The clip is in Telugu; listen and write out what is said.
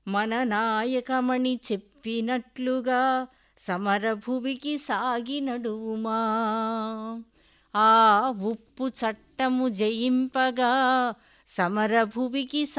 మన నాయకమణి చెప్పినట్లుగా సమరభువికి సాగి నడువుమా. ఆ ఉప్పు చట్టము జయింపగా సమరభువికి